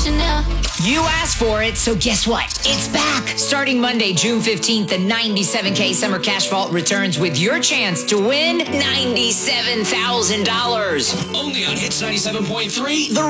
Chanel. You asked for it, so guess what? It's back. Starting Monday, June 15th, the 97K Summer Cash Vault returns with your chance to win $97,000. Only on Hits 97.3, The